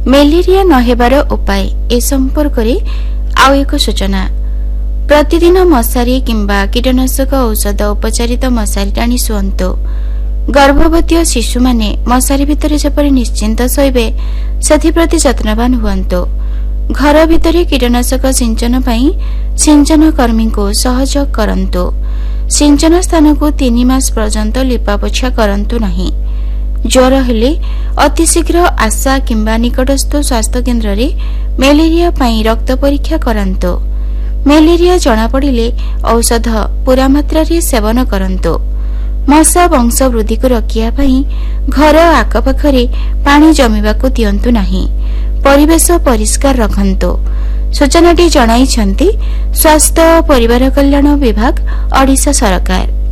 Malaria ନ ହେବାର ଉପାୟ ଏ ସମ୍ପର୍କରେ ଆଉ ଏକ ସୂଚନା। ପ୍ରତିଦିନ ମଶାରୀ କିମ୍ବା କୀଟନାଶକ ଔଷଧ ଉପଚାରିତ ମଶାରୀ ଟାଣି ଶୁଅନ୍ତୁ। ଗର୍ଭବତୀ ଶିଶୁମାନେ ମଶାରୀ ଭିତରେ ଯେପରି ନିଶ୍ଚିନ୍ତ ଶୋଇବେ ସେଥିପ୍ରତି ଯତ୍ନବାନ ହୁଅନ୍ତୁ। ଘର ଭିତରେ କୀଟନାଶକ ସିଞ୍ଚନ ପାଇଁ ସିଞ୍ଚନ କର୍ମୀଙ୍କୁ ସହଯୋଗ କରନ୍ତୁ। ସିଞ୍ଚନ ସ୍ଥାନକୁ 3 ମାସ ପର୍ଯ୍ୟନ୍ତ ଲିପାପୋଛା କରନ୍ତୁ ନାହିଁ। ଜ୍ୱର ହେଲେ ଅତିଶୀଘ୍ର ଆଶା କିମ୍ବା ନିକଟସ୍ଥ ସ୍ୱାସ୍ଥ୍ୟ କେନ୍ଦ୍ରରେ ମ୍ୟାଲେରିଆ ପାଇଁ ରକ୍ତ ପରୀକ୍ଷା କରାନ୍ତୁ। ମ୍ୟାଲେରିଆ ଜଣାପଡ଼ିଲେ ଔଷଧ ପୂରା ମାତ୍ରାରେ ସେବନ କରନ୍ତୁ। ମଶା ବଂଶ ବୃଦ୍ଧିକୁ ରୋକିବା ପାଇଁ ଘର ଆଖପାଖରେ ପାଣି ଜମିବାକୁ ଦିଅନ୍ତୁ ନାହିଁ। ପରିବେଶ ପରିଷ୍କାର ରଖନ୍ତୁ। ସୂଚନାଟି ଜଣାଇଛନ୍ତି ସ୍ୱାସ୍ଥ୍ୟ ଓ ପରିବାର କଲ୍ୟାଣ ବିଭାଗ, ଓଡ଼ିଶା ସରକାର।